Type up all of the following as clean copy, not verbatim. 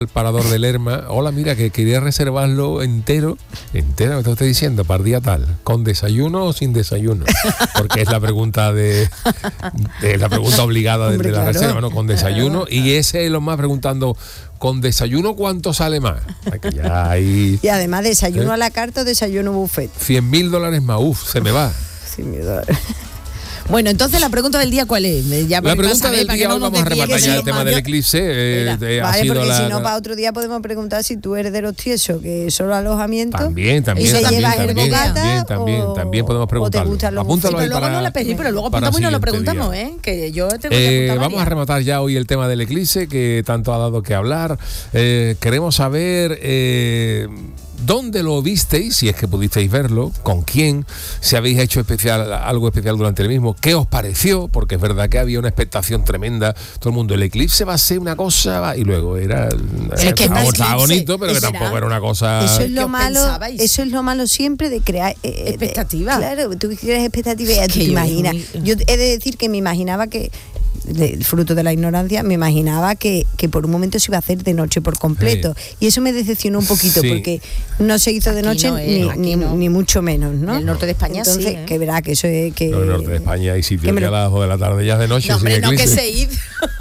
El parador de Lerma. Hola, mira, que quería reservarlo entero, me te estoy diciendo, para el día tal, ¿con desayuno o sin desayuno? Porque es la pregunta la pregunta obligada de la reserva, ¿no? Con desayuno, y ese es lo más preguntando, ¿con desayuno cuánto sale más? Ya hay, y además desayuno a la carta o desayuno buffet. $100.000 más, se me va. $100.000. Bueno, entonces la pregunta del día, ¿cuál es? La pregunta del día, hoy vamos a rematar ya el tema del eclipse. Vale, porque si no, para otro día podemos preguntar si tú eres de los tiesos, que solo alojamiento. También podemos preguntarlo. Apúntalo ahí, pero luego no la pedí, pero luego apuntamos y nos lo preguntamos, que yo tengo que apuntar. Vamos a rematar ya hoy el tema del eclipse, que tanto ha dado que hablar. Queremos saber... ¿dónde lo visteis? Si es que pudisteis verlo, ¿con quién? Si habéis hecho algo especial durante el mismo, ¿qué os pareció? Porque es verdad que había una expectación tremenda. Todo el mundo, el eclipse va a ser una cosa, y luego estaba bonito, pero que tampoco era una cosa. Eso es lo malo siempre de crear expectativas. Claro, tú creas expectativas, tú te imaginas. Yo he de decir que me imaginaba que, fruto de la ignorancia, me imaginaba que por un momento se iba a hacer de noche por completo, y eso me decepcionó un poquito, porque no se hizo de noche ni mucho menos, ¿no? En el norte de España. Entonces, que verá que eso es que... En el norte de España hay sitios que a las 2 de la tarde ya es de noche. No, hombre, no, que se hizo.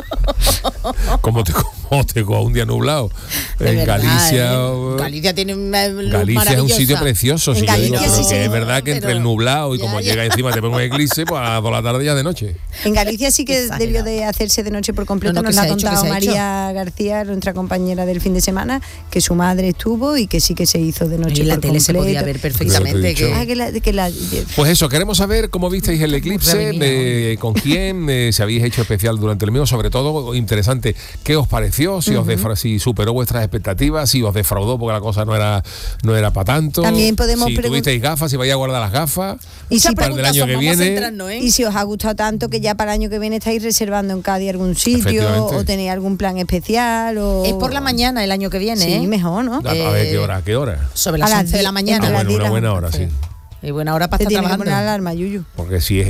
¿Cómo te coja un día nublado? En Galicia... Galicia tiene un Galicia es un sitio precioso. En Galicia es verdad que entre el nublado y como llega encima te pongo un eclipse, pues a las 2 de la tarde ya es de noche. En Galicia sí que debió de hacerse de noche por completo. Nos lo ha contado María García, nuestra compañera del fin de semana, que su madre estuvo y que sí que se hizo de noche. Y la tele se podía ver perfectamente. Pues eso, queremos saber cómo visteis el eclipse, con quién, si habéis hecho especial durante el mío, sobre todo interesante, ¿qué os pareció? Si superó vuestras expectativas, si os defraudó porque la cosa no era para tanto. También podemos si tuvisteis gafas, si vais a guardar las gafas, y si para el año que viene. Y si os ha gustado tanto que ya para el año que viene estáis reservando en Cádiz algún sitio, o tenéis algún plan especial. Es por la mañana el año que viene. Sí, mejor, ¿no? A ver, ¿qué hora? Sobre las 11 de la mañana. Una buena hora, sí. Y buena hora para estar trabajando. Te tienes que poner alarma, Yuyu. Porque si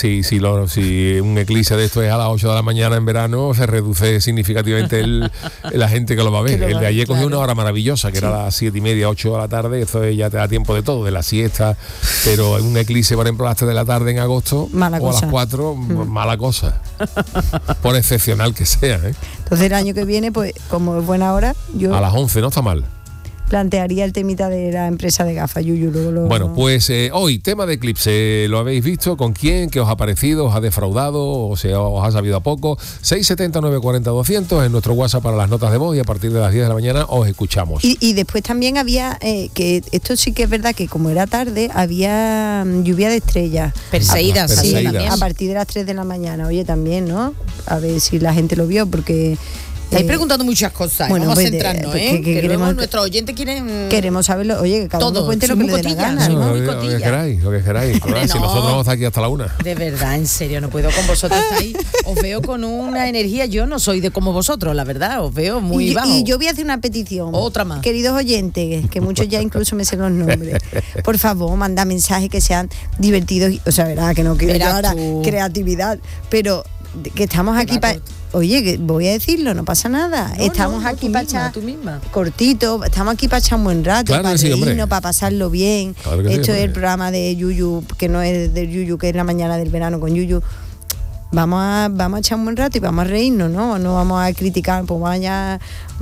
un eclipse de esto es a las 8 de la mañana en verano, se reduce significativamente la gente que lo va a ver. El de ayer cogió una hora maravillosa, que era a las 7:30, 8 de la tarde. Eso ya te da tiempo de todo, de la siesta. Pero un eclipse, por ejemplo, a las 3 de la tarde en agosto, a las 4, mala cosa. Por excepcional que sea. Entonces el año que viene, pues como es buena hora, yo... A las 11, no está mal. Plantearía el temita de la empresa de gafas, Yuyu. Bueno, pues hoy, tema de eclipse, ¿lo habéis visto? ¿Con quién? ¿Qué os ha parecido? ¿Os ha defraudado? ¿O sea, os ha sabido a poco? 670-940-200 en nuestro WhatsApp para las notas de voz, y a partir de las 10 de la mañana os escuchamos. Y después también había, que esto sí que es verdad que como era tarde, había lluvia de estrellas. Perseguidas. Sí, a partir de las 3 de la mañana. Oye, también, ¿no? A ver si la gente lo vio, porque... Estáis preguntando muchas cosas. Bueno, vamos a centrarnos, que queremos, nuestros oyentes quieren... Queremos saberlo. Oye, que cada uno cuente lo que le dé la gana. Lo que queráis. Hombre, si nosotros vamos aquí hasta la 1. De verdad, en serio, no puedo con vosotros. Os veo con una energía. Yo no soy de como vosotros, la verdad. Os veo muy bajo. Y yo voy a hacer una petición. Otra más. Queridos oyentes, que muchos ya incluso me sé los nombres. Por favor, manda mensajes que sean divertidos. O sea, verá, que no quiero yo ahora creatividad, pero que estamos aquí para... Oye, que voy a decirlo, no pasa nada. Estamos aquí para echar cortito, estamos aquí para echar un buen rato, para reírnos, para pasarlo bien. Claro Esto es el programa de Yuyu, que no es de Yuyu, que es la mañana del verano con Yuyu. Vamos a echar un buen rato y vamos a reírnos, ¿no? No vamos a criticar, pues vaya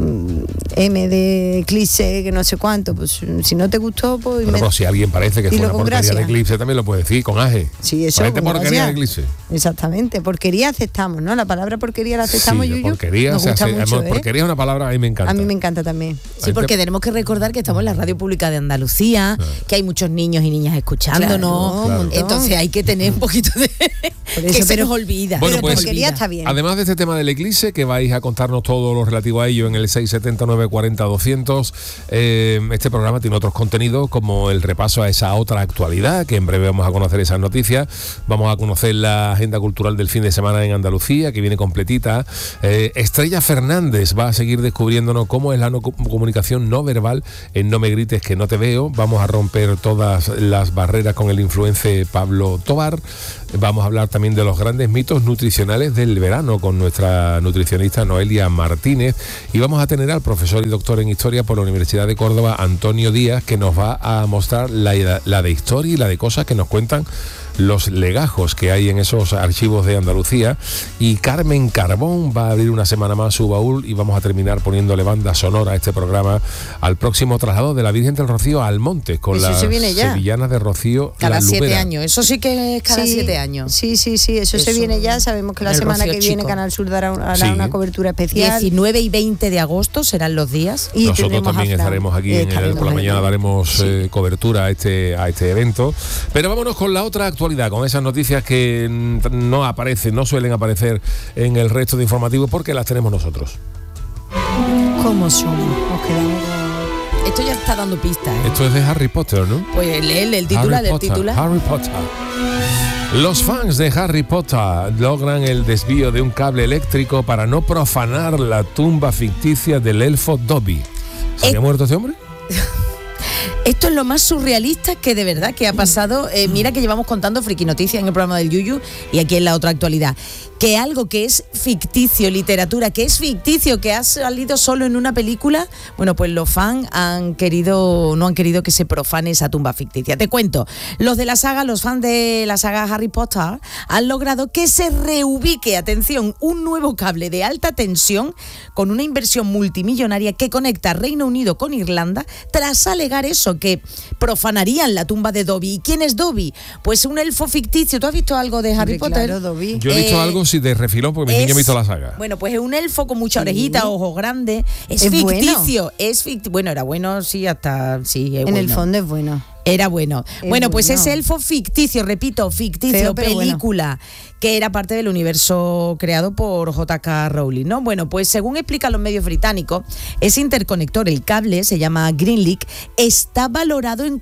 M de Eclipse, que no sé cuánto. Pues si no te gustó, pues... Pero si alguien parece que fue una porquería de Eclipse, también lo puede decir, con aje. Sí, eso. Porquería de Eclipse. Exactamente, porquería aceptamos, ¿no? La palabra porquería la aceptamos, sí, Yuyu. Porquería, nos gusta mucho, porquería es una palabra, a mí me encanta. A mí me encanta también. Sí, porque tenemos que recordar que estamos en la radio pública de Andalucía, que hay muchos niños y niñas escuchándonos. Claro. Entonces hay que tener un poquito de... que se nos olvida. Bueno, pues, está bien. Además de este tema del eclipse, que vais a contarnos todo lo relativo a ello en el 670-940-200, este programa tiene otros contenidos, como el repaso a esa otra actualidad, que en breve vamos a conocer esas noticias. Vamos a conocer la agenda cultural del fin de semana en Andalucía, que viene completita. Estrella Fernández va a seguir descubriéndonos cómo es la comunicación no verbal en No me grites que no te veo. Vamos a romper todas las barreras con el influencer Pablo Tobar. Vamos a hablar también de los grandes mitos mitos nutricionales del verano con nuestra nutricionista Noelia Martínez, y vamos a tener al profesor y doctor en Historia por la Universidad de Córdoba, Antonio Díaz, que nos va a mostrar la de historia y la de cosas que nos cuentan los legajos que hay en esos archivos de Andalucía. Y Carmen Carbón va a abrir una semana más su baúl, y vamos a terminar poniéndole banda sonora a este programa al próximo traslado de la Virgen del Rocío al monte, con las sevillanas de Rocío. Cada 7 años, eso sí que es cada 7 años. Sí, eso se viene ya. Sabemos que la semana que viene Canal Sur hará una cobertura especial. 19 y 20 de agosto serán los días. Y nosotros también estaremos aquí por la mañana, daremos cobertura a este evento. Pero vámonos con la otra actualidad, con esas noticias que no suelen aparecer en el resto de informativos, porque las tenemos nosotros. ¿Cómo somos? Nos quedamos con... Esto ya está dando pistas, ¿eh? Esto es de Harry Potter, ¿no? Pues lee el titular. Harry Potter. Los fans de Harry Potter logran el desvío de un cable eléctrico para no profanar la tumba ficticia del elfo Dobby. ¿Se había muerto este hombre? Esto es lo más surrealista que de verdad que ha pasado. Mira que llevamos contando Friki Noticias en el programa del Yuyu y aquí en la otra actualidad. Que algo que es ficticio, literatura, que es ficticio, que ha salido solo en una película, bueno, pues los fans no han querido que se profane esa tumba ficticia. Te cuento, los fans de la saga Harry Potter han logrado que se reubique, atención, un nuevo cable de alta tensión con una inversión multimillonaria que conecta Reino Unido con Irlanda, tras alegar eso, que profanarían la tumba de Dobby. ¿Y quién es Dobby? Pues un elfo ficticio. ¿Tú has visto algo de Harry Potter? Claro, Dobby. Yo he visto algo de refilón, porque mi niño ha visto la saga. Bueno, pues es un elfo con mucha orejita, ojos grandes. Es ficticio. Bueno. Bueno, era bueno, sí, hasta... Sí, en el fondo es bueno. Era bueno. Bueno, pues ese elfo ficticio, repito, ficticio, película, que era parte del universo creado por J.K. Rowling, ¿no? Bueno, pues según explican los medios británicos, ese interconector, el cable, se llama Greenlink, está valorado en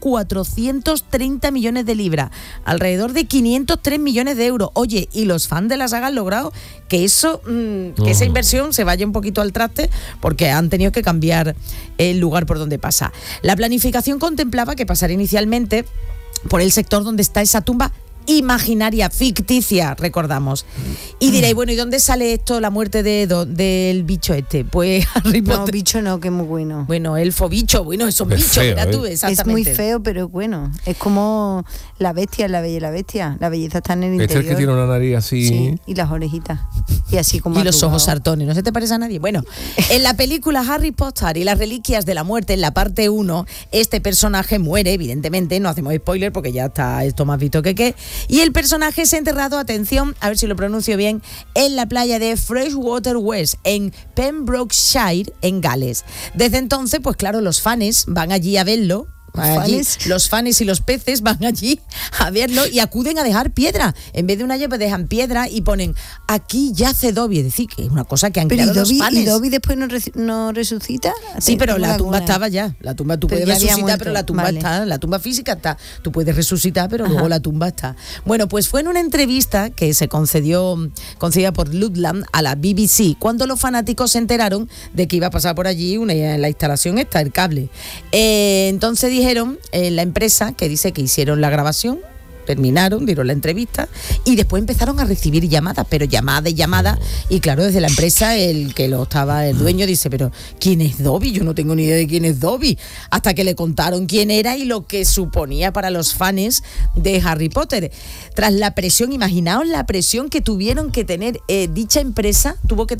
430 millones de libras, alrededor de 503 millones de euros. Oye, y los fans de la saga han logrado que eso, que esa inversión se vaya un poquito al traste, porque han tenido que cambiar el lugar por donde pasa. La planificación contemplaba que pasaría inicialmente por el sector donde está esa tumba imaginaria, ficticia, recordamos. Y diréis, bueno, ¿y dónde sale esto, la muerte del bicho este? Pues Harry Potter. No, bicho no, que es muy bueno. Bueno, elfo bicho, bueno, esos bichos, feo, mira tú, exactamente. Es muy feo, pero es bueno. Es como la bestia, la bella y la bestia. La belleza está en el interior. Este es el que tiene una nariz así. Sí, y las orejitas. Y así como y los ojos sartones, ¿no se te parece a nadie? Bueno, en la película Harry Potter y las reliquias de la muerte, en la parte 1, este personaje muere, evidentemente, no hacemos spoiler porque ya está esto más visto que qué. Y el personaje es enterrado, atención, a ver si lo pronuncio bien, en la playa de Freshwater West, en Pembrokeshire, en Gales. Desde entonces, pues claro, los fans van allí a verlo. Los fans y los peces van allí a verlo y acuden a dejar piedra. En vez de una llave dejan piedra y ponen aquí yace Dobby. Es decir, que es una cosa que han creado los fans. ¿Y Dobby después no resucita? Sí, pero la tumba estaba ya. La tumba tú puedes resucitar, pero la tumba está. La tumba física está. Tú puedes resucitar, pero luego la tumba está. Bueno, pues fue en una entrevista que se concedida por Ludlam a la BBC, cuando los fanáticos se enteraron de que iba a pasar por allí la instalación esta, el cable. Entonces dijeron la empresa que dice que hicieron la grabación, terminaron, dieron la entrevista y después empezaron a recibir llamadas, pero llamadas, y claro, desde la empresa el dueño dice, pero ¿quién es Dobby? Yo no tengo ni idea de quién es Dobby, hasta que le contaron quién era y lo que suponía para los fans de Harry Potter. Tras la presión, imaginaos la presión que tuvieron que tener dicha empresa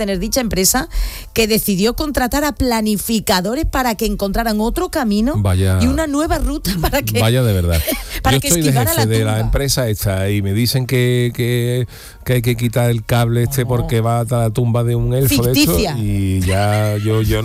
que decidió contratar a planificadores para que encontraran otro camino y una nueva ruta para que de verdad. para Yo que estoy de esquivara jefe la tumba. La empresa esta y me dicen que hay que quitar el cable porque va a la tumba de un elfo ficticia. De hecho, y ya yo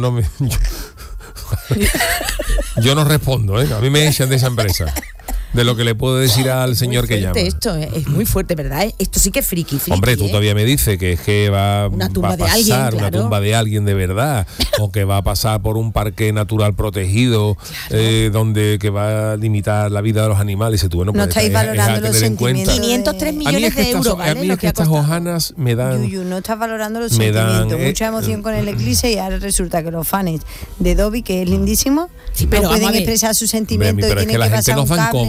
no respondo, a mí me echan de esa empresa. De lo que le puedo decir al señor que llama. Esto es muy fuerte, ¿verdad? Esto sí que es friki. Hombre, tú todavía me dices que es que va a pasar una tumba de alguien de verdad, o que va a pasar por un parque natural protegido, donde que va a limitar la vida de los animales. Y tú, bueno, no pues estáis valorando los sentimientos. 503 millones de euros, ¿vale? A mí es que estas hojanas me dan... Yuyu, no estás valorando los sentimientos. Mucha emoción con el eclipse y ahora resulta que los fans de Dobby, que es lindísimo, no pueden expresar sus sentimientos. Pero es que la gente nos dan coba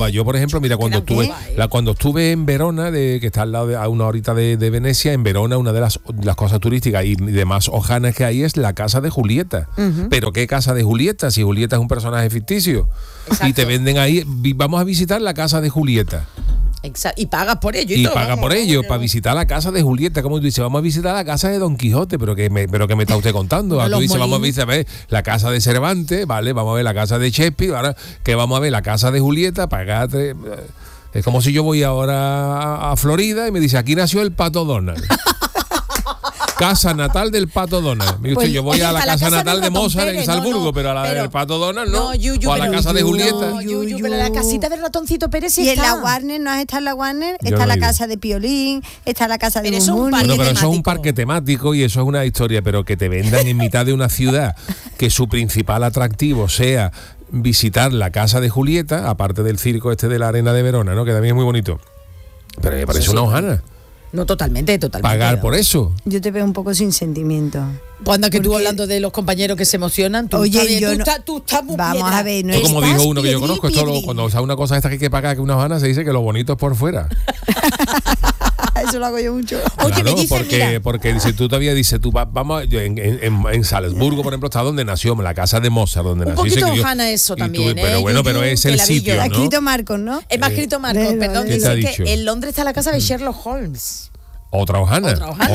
todas. Yo, por ejemplo, mira, cuando estuve en Verona, que está al lado a una horita de Venecia, en Verona, una de las cosas turísticas y de más hojanas que hay es la casa de Julieta. Pero ¿qué casa de Julieta? Si Julieta es un personaje ficticio. Exacto. Y te venden ahí, vamos a visitar la casa de Julieta. Exacto. Y pagas por ello. Y pagas por ello, para visitar la casa de Julieta. Como tú dices, vamos a visitar la casa de Don Quijote, pero que me está usted contando. Tú dices, vamos a visitar la casa de Cervantes, vale, vamos a ver la casa de Shakespeare, ahora que vamos a ver la casa de Julieta, pagate. Es como si yo voy ahora a Florida y me dice, aquí nació el Pato Donald. Casa natal del Pato Donald. Mire usted, yo voy a la casa natal de Mozart en Salzburgo, pero a la del Pato Donald no. O a la casa de Julieta. Pero la casita del Ratoncito Pérez sí y está. en la Warner, ¿no has estado en la Warner? Está la casa de Piolín, está la casa de Bumburi. Bueno, pero eso es un parque temático y eso es una historia, pero que te vendan en mitad de una ciudad que su principal atractivo sea visitar la casa de Julieta, aparte del circo de la Arena de Verona, ¿no? Que también es muy bonito. Pero me parece una hojana. No, totalmente. Pagar por eso. Yo te veo un poco sin sentimiento. Cuando que tú hablando de los compañeros que se emocionan, tú estás muy vamos piedra. A ver, no como dijo uno que yo conozco, cuando usa una cosa esta que hay que pagar que una hojana, se dice que lo bonito es por fuera. Eso lo hago yo mucho. Claro, me dicen, porque dice, tú todavía dices, vamos en Salzburgo, por ejemplo, está donde nació, la casa de Mozart, donde nació. Un poquito ojana eso también, pero bueno, pero es el sitio, ¿no? Ha escrito Marcos, ¿no? Es más escrito Marcos, perdón, dice que en Londres está la casa de Sherlock Holmes. Otra hojana.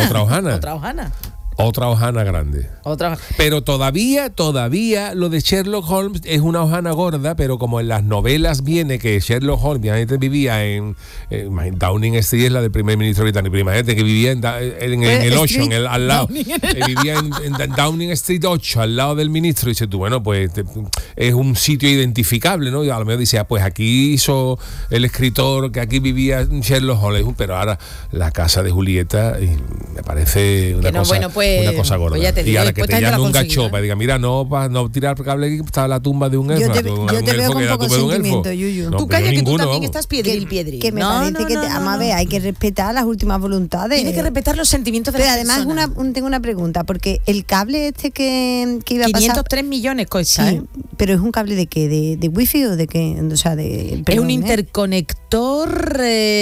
Otra hojana grande. Pero todavía lo de Sherlock Holmes es una hojana gorda, pero como en las novelas viene que Sherlock Holmes vivía en Downing Street, es la del primer ministro británico, imagínate que vivía en el 8, al lado. Vivía en Downing Street 8, al lado del ministro, y dices tú, bueno, pues es un sitio identificable, ¿no? Y a lo mejor decía, pues aquí hizo el escritor, que aquí vivía Sherlock Holmes, pero ahora la casa de Julieta me parece una cosa... una cosa gorda. Pues y ahora que te llame un gachopa y diga, mira, no tirar cable aquí, está la tumba de un elfo. Yo te veo con poco sentimiento, Yuyu. Tú calla que tú también estás piedril. Que me parece que hay que respetar las últimas voluntades. Tienes que respetar los sentimientos de la persona. Pero además tengo una pregunta, porque el cable que iba a pasar... 503 millones cuesta, sí, pero es un cable de qué, de wifi o de qué, o sea, es un interconector,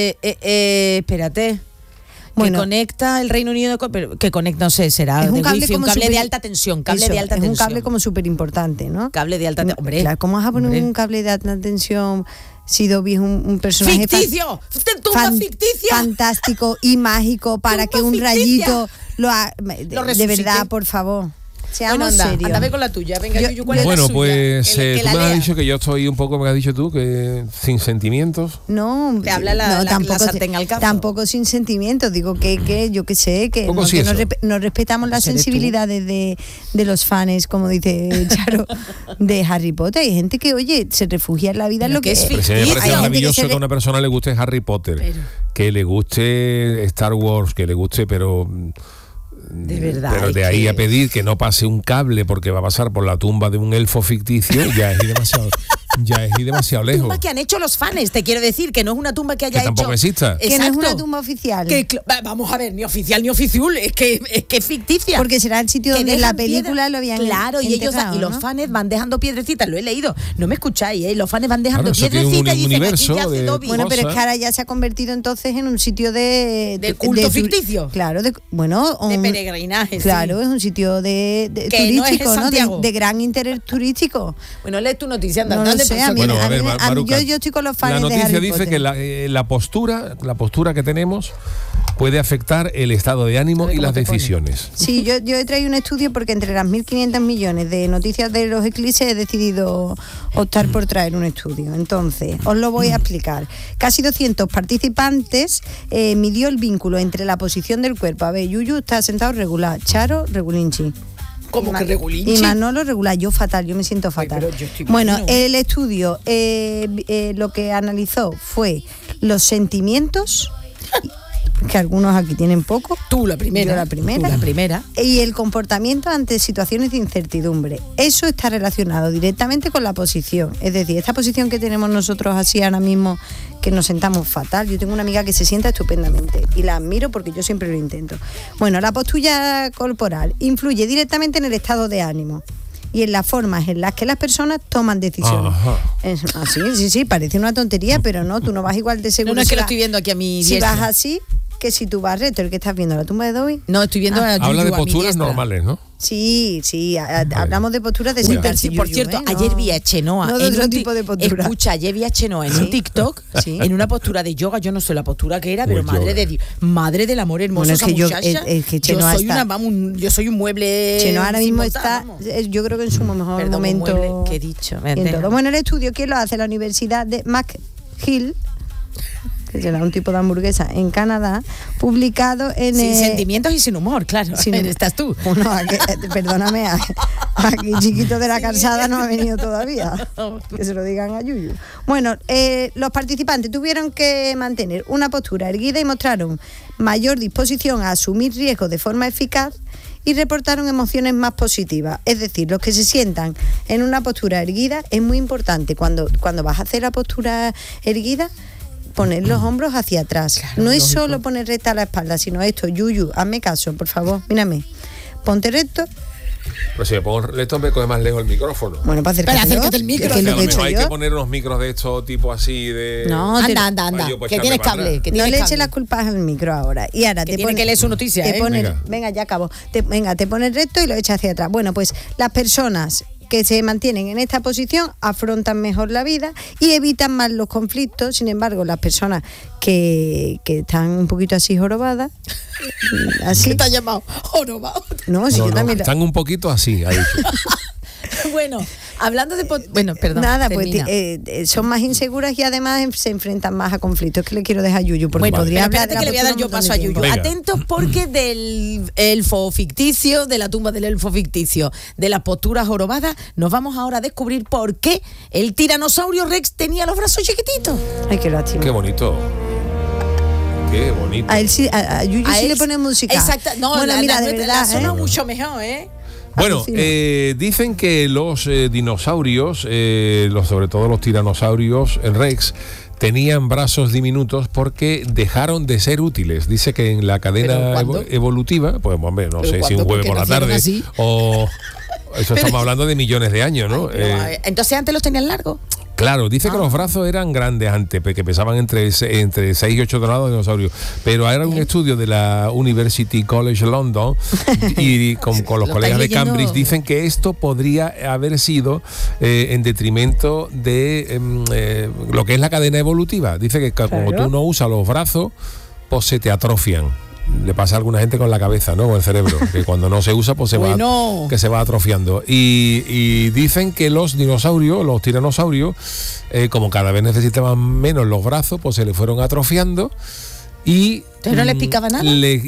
espérate. Bueno, que conecta el Reino Unido, que conecta, no sé, será es un cable, wifi, un cable de alta tensión, es un cable como súper importante, ¿no? Cable de alta tensión, hombre. Claro, ¿cómo vas a poner un cable de alta tensión si Dobby es un personaje ficticio? ¡Ficticia! Fantástico y mágico para que un rayito lo de verdad, por favor. Seamos serios. Anda, ve con la tuya. Venga, Yuyu, ¿cuál es bueno, la suya? Pues tú me has dicho que yo estoy un poco, me has dicho tú, que sin sentimientos. No, te habla la sartén al cazo. Tampoco sin sentimientos. Digo que yo que sé, que no respetamos las sensibilidades de los fans, como dice Charo, de Harry Potter. Hay gente que, oye, se refugia en la vida en lo que es. Me parece maravilloso que a una persona le guste Harry Potter, que le guste Star Wars, que le guste, pero... De verdad. Pero de ahí a pedir que no pase un cable porque va a pasar por la tumba de un elfo ficticio, ya es demasiado lejos. Tumba que han hecho los fans, te quiero decir, que no es una tumba que haya hecho. Que tampoco exista. Que no es una tumba oficial. Vamos a ver, ni oficial ni oficial, es que es ficticia. Porque será el sitio donde en la película lo habían y los fans van dejando piedrecitas, lo he leído. No me escucháis, los fans van dejando piedrecitas y dicen, aquí ya hace Dobby. Bueno, pero es que ahora ya se ha convertido entonces en un sitio de culto ficticio. Claro, de peregrinaje. Claro, sí. Es un sitio de turístico, ¿no? De gran interés turístico. Bueno, lee tu noticia, yo estoy con los fans. La noticia de Harry dice Potter. Que la postura que tenemos puede afectar el estado de ánimo y las decisiones. Sí, yo he traído un estudio porque entre las 1.500 millones de noticias de los eclipses he decidido optar por traer un estudio. Entonces, os lo voy a explicar. Casi 200 participantes midió el vínculo entre la posición del cuerpo. A ver, Yuyu está sentado regular, Charo regulinchi. ¿Cómo que regulinchi? Y Manolo regular, yo fatal, yo me siento fatal. Bueno, el estudio lo que analizó fue los sentimientos, que algunos aquí tienen poco. Tú la primera. Y el comportamiento ante situaciones de incertidumbre. Eso está relacionado directamente con la posición. Es decir, esta posición que tenemos nosotros así ahora mismo, que nos sentamos fatal. Yo tengo una amiga que se sienta estupendamente y la admiro porque yo siempre lo intento. Bueno, la postura corporal influye directamente en el estado de ánimo. y en las formas en las que las personas toman decisiones. Es así, sí, parece una tontería, pero no, tú no vas igual de seguro. No es que lo estoy viendo aquí a mi diestra. Si vas así, que si tú vas recto, el que estás viendo la tumba de Dobby. No, estoy viendo a Yuyu. Habla de posturas normales, ¿no? Sí, hablamos de posturas de sentarse. Por cierto, ayer vi a Chenoa. No de otro tipo de postura. Escucha, ayer vi a Chenoa en un TikTok, en una postura de yoga. Yo no sé la postura que era, pero madre de Dios, madre del amor hermoso, bueno, esa muchacha. Es que Chenoa yo soy un mueble. Chenoa ahora mismo está, yo creo que en su mejor momento. Mueble, ¿qué he dicho? Bueno, el estudio, ¿quién lo hace? La Universidad de McGill, que será un tipo de hamburguesa en Canadá, publicado en... Sin sentimientos y sin humor, claro. Estás tú. Bueno, perdóname, aquí Chiquito de la Calzada no ha venido todavía. Que se lo digan a Yuyu. Bueno, los participantes tuvieron que mantener una postura erguida y mostraron mayor disposición a asumir riesgos de forma eficaz y reportaron emociones más positivas. Es decir, los que se sientan en una postura erguida es muy importante. Cuando vas a hacer la postura erguida, poner los hombros hacia atrás. Claro, no es lógico. Solo poner recta la espalda, sino esto. Yuyu, hazme caso, por favor, mírame. Ponte recto. Pues si me pongo recto me coge más lejos el micrófono. Bueno, para acércate el micro. Es lo que hay que poner unos micros de estos tipo así de... No, anda. Que tienes cable. No le eches las culpas al micro ahora. Y ahora que tiene que leer su noticia, venga, ya acabo. Te pones recto y lo echas hacia atrás. Bueno, pues las personas que se mantienen en esta posición afrontan mejor la vida y evitan más los conflictos. Sin embargo, las personas que están un poquito así jorobadas, así... ¿Qué te has llamado? ¿Jorobado? No, sí, yo también... Están un poquito así, ahí. Bueno, hablando de... Bueno, perdón. Nada, termina. Pues son más inseguras y además se enfrentan más a conflictos. Que le quiero dejar a Yuyu, porque podría hablar de la... que le voy a dar yo paso a Yuyu. Atentos, porque del elfo ficticio, de la tumba del elfo ficticio, de las posturas jorobadas, nos vamos ahora a descubrir por qué el tiranosaurio Rex tenía los brazos chiquititos. Ay, qué lástima. Qué bonito. Qué bonito. A Yuyu sí le pone música. Exacto. No, bueno, mira, de verdad, suena mucho mejor, ¿eh? Bueno, dicen que los dinosaurios, sobre todo los tiranosaurios Rex, tenían brazos diminutos porque dejaron de ser útiles. Dice que en la cadena evolutiva, pues hombre, no sé si un jueves por la tarde o... Eso estamos hablando de millones de años, ¿no? Entonces antes los tenían largos. Claro, dice que los brazos eran grandes antes, que pesaban entre 6 y 8 toneladas de dinosaurios. Pero ahora un estudio de la University College London y con los colegas de Cambridge dicen que esto podría haber sido en detrimento de lo que es la cadena evolutiva. Dice que como tú no usas los brazos, pues se te atrofian. Le pasa a alguna gente con la cabeza, ¿no? Con el cerebro, que cuando no se usa, pues se va atrofiando. Y dicen que los dinosaurios, los tiranosaurios, como cada vez necesitaban menos los brazos, pues se le fueron atrofiando y... ¿Entonces no les picaba nada?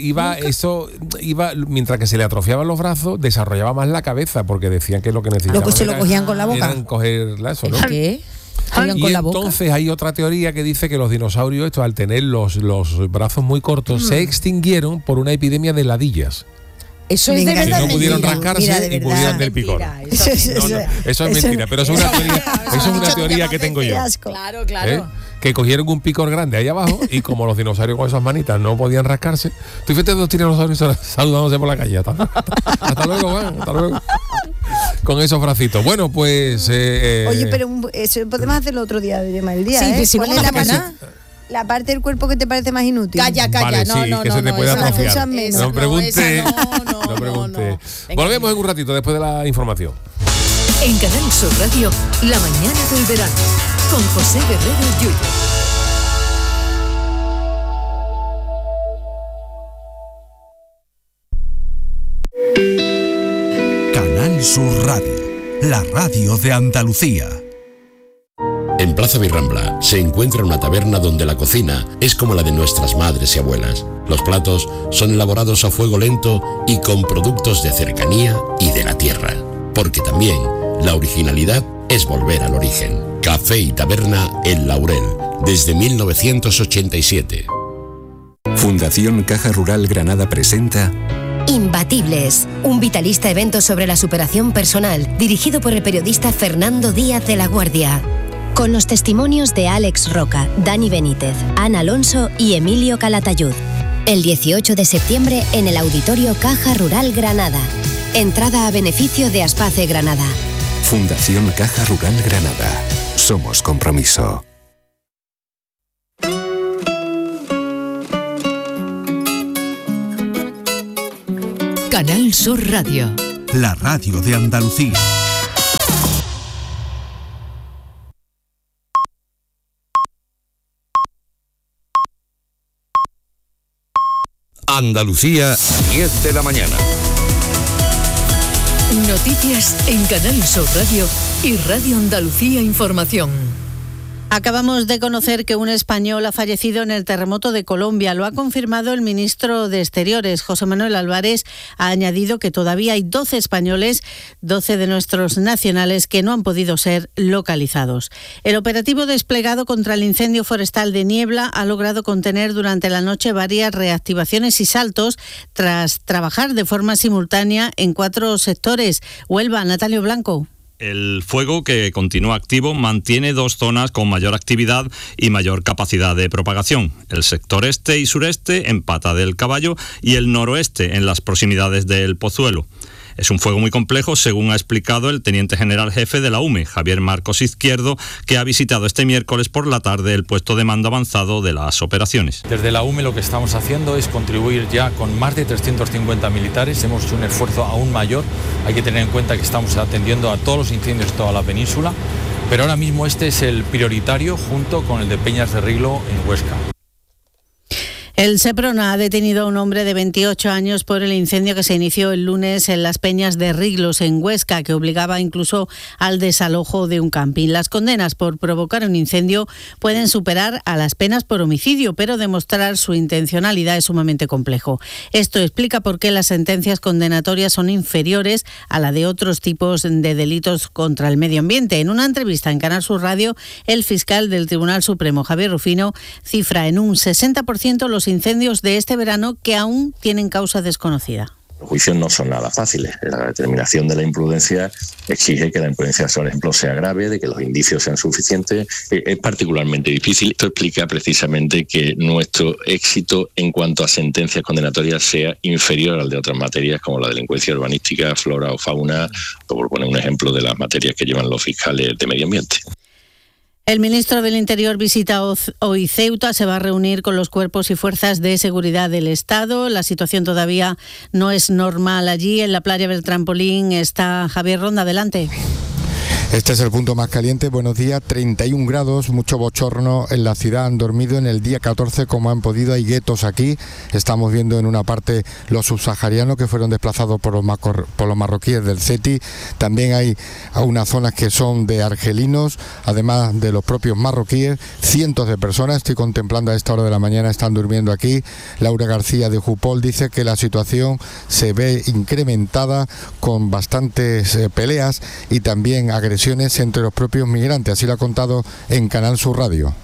Mientras que se le atrofiaban los brazos, desarrollaba más la cabeza, porque decían que lo que necesitaban se lo cogían con la boca. Eran cogerla, eso, ¿no? ¿Qué? Y entonces hay otra teoría que dice que los dinosaurios, al tener los brazos muy cortos, se extinguieron por una epidemia de ladillas. Eso es de verdad. Que no pudieron rascarse y murieron del picor. Eso es mentira, pero eso es una teoría que tengo yo. Claro. Que cogieron un picor grande ahí abajo y como los dinosaurios con esas manitas no podían rascarse, tú fíjate dos tiranosaurios saludándose por la calle. Hasta luego, Juan, hasta luego. Con esos bracitos. Bueno, pues... Oye, pero eso podemos hacerlo otro día, el día. Sí, si ¿cuál es la parte del cuerpo que te parece más inútil? Calla. Vale, no, que se te puede atrofiar. No pregunte. No. Volvemos en un ratito después de la información. En Canal Sur Radio, La Mañana del Verano, con José Guerrero Yuyu. Canal Sur Radio, la radio de Andalucía. En Plaza Virrambla se encuentra una taberna donde la cocina es como la de nuestras madres y abuelas. Los platos son elaborados a fuego lento y con productos de cercanía y de la tierra. Porque también la originalidad es volver al origen. Café y Taberna El Laurel, desde 1987. Fundación Caja Rural Granada presenta Imbatibles, un vitalista evento sobre la superación personal, dirigido por el periodista Fernando Díaz de la Guardia. Con los testimonios de Alex Roca, Dani Benítez, Ana Alonso y Emilio Calatayud. El 18 de septiembre en el Auditorio Caja Rural Granada. Entrada a beneficio de Aspace Granada. Fundación Caja Rural Granada. Somos compromiso. Canal Sur Radio. La radio de Andalucía. Andalucía, 10 de la mañana. Noticias en Canal Sur Radio y Radio Andalucía Información. Acabamos de conocer que un español ha fallecido en el terremoto de Colombia. Lo ha confirmado el ministro de Exteriores, José Manuel Álvarez. Ha añadido que todavía hay 12 españoles, 12 de nuestros nacionales, que no han podido ser localizados. El operativo desplegado contra el incendio forestal de Niebla ha logrado contener durante la noche varias reactivaciones y saltos tras trabajar de forma simultánea en 4 sectores. Huelva, Natalio Blanco. El fuego, que continúa activo, mantiene 2 zonas con mayor actividad y mayor capacidad de propagación. El sector este y sureste, en Pata del Caballo, y el noroeste, en las proximidades del Pozuelo. Es un fuego muy complejo, según ha explicado el teniente general jefe de la UME, Javier Marcos Izquierdo, que ha visitado este miércoles por la tarde el puesto de mando avanzado de las operaciones. Desde la UME lo que estamos haciendo es contribuir ya con más de 350 militares. Hemos hecho un esfuerzo aún mayor. Hay que tener en cuenta que estamos atendiendo a todos los incendios de toda la península, pero ahora mismo este es el prioritario junto con el de Peñas de Riglo en Huesca. El Seprona ha detenido a un hombre de 28 años por el incendio que se inició el lunes en las Peñas de Riglos, en Huesca, que obligaba incluso al desalojo de un camping. Las condenas por provocar un incendio pueden superar a las penas por homicidio, pero demostrar su intencionalidad es sumamente complejo. Esto explica por qué las sentencias condenatorias son inferiores a la de otros tipos de delitos contra el medio ambiente. En una entrevista en Canal Sur Radio, el fiscal del Tribunal Supremo, Javier Rufino, cifra en un 60% los incendios de este verano que aún tienen causa desconocida. Los juicios no son nada fáciles. La determinación de la imprudencia exige que la imprudencia, por ejemplo, sea grave, de que los indicios sean suficientes. Es particularmente difícil. Esto explica precisamente que nuestro éxito en cuanto a sentencias condenatorias sea inferior al de otras materias como la delincuencia urbanística, flora o fauna, por poner un ejemplo de las materias que llevan los fiscales de medio ambiente. El ministro del Interior visita hoy Ceuta, se va a reunir con los cuerpos y fuerzas de seguridad del Estado. La situación todavía no es normal allí. En la playa del Trampolín está Javier Ronda, adelante. Este es el punto más caliente. Buenos días, 31 grados, mucho bochorno en la ciudad. Han dormido en el día 14 como han podido. Hay guetos aquí. Estamos viendo en una parte los subsaharianos que fueron desplazados por los marroquíes del CETI. También hay unas zonas que son de argelinos, además de los propios marroquíes. Cientos de personas, estoy contemplando a esta hora de la mañana, están durmiendo aquí. Laura García de Jupol dice que la situación se ve incrementada con bastantes peleas y también agresiones entre los propios migrantes, así lo ha contado en Canal Sur Radio.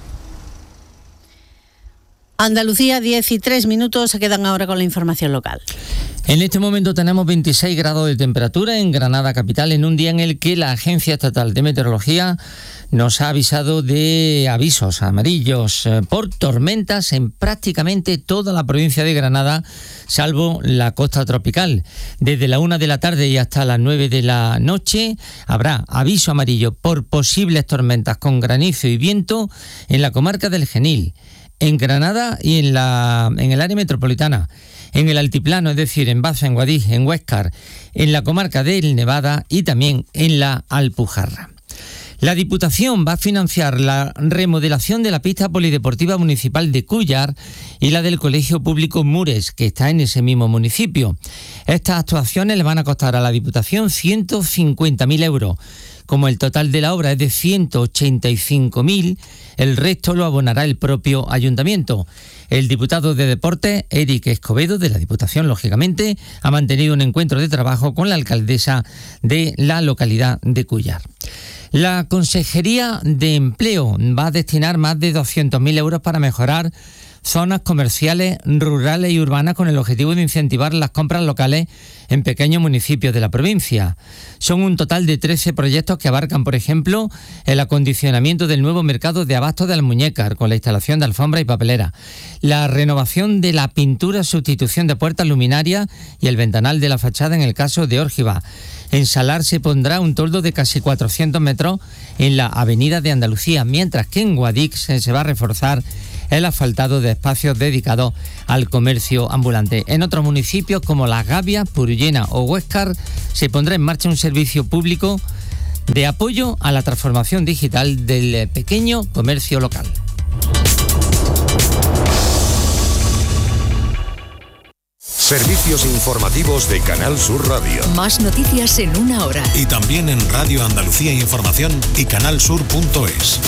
Andalucía, 10 y 3 minutos, se quedan ahora con la información local. En este momento tenemos 26 grados de temperatura en Granada capital, en un día en el que la Agencia Estatal de Meteorología nos ha avisado de avisos amarillos por tormentas en prácticamente toda la provincia de Granada, salvo la costa tropical. Desde la 1 de la tarde y hasta las 9 de la noche habrá aviso amarillo por posibles tormentas con granizo y viento en la comarca del Genil, en Granada y en el área metropolitana, en el altiplano, es decir, en Baza, en Guadix, en Huéscar, en la comarca del Nevada y también en la Alpujarra. La Diputación va a financiar la remodelación de la pista polideportiva municipal de Cúllar y la del Colegio Público Mures, que está en ese mismo municipio. Estas actuaciones le van a costar a la Diputación 150.000 euros. Como el total de la obra es de 185.000, el resto lo abonará el propio ayuntamiento. El diputado de Deportes, Eric Escobedo, de la Diputación, lógicamente, ha mantenido un encuentro de trabajo con la alcaldesa de la localidad de Cúllar. La Consejería de Empleo va a destinar más de 200.000 euros para mejorar zonas comerciales, rurales y urbanas con el objetivo de incentivar las compras locales en pequeños municipios de la provincia. Son un total de 13 proyectos que abarcan, por ejemplo, el acondicionamiento del nuevo mercado de abastos de Almuñécar con la instalación de alfombra y papelera, la renovación de la pintura, sustitución de puertas luminarias y el ventanal de la fachada en el caso de Órgiva. En Salar se pondrá un toldo de casi 400 metros en la avenida de Andalucía, mientras que en Guadix se va a reforzar el asfaltado de espacios dedicados al comercio ambulante. En otros municipios como Las Gavias, Purullena o Huéscar se pondrá en marcha un servicio público de apoyo a la transformación digital del pequeño comercio local. Servicios informativos de Canal Sur Radio. Más noticias en una hora. Y también en Radio Andalucía Información y canalsur.es.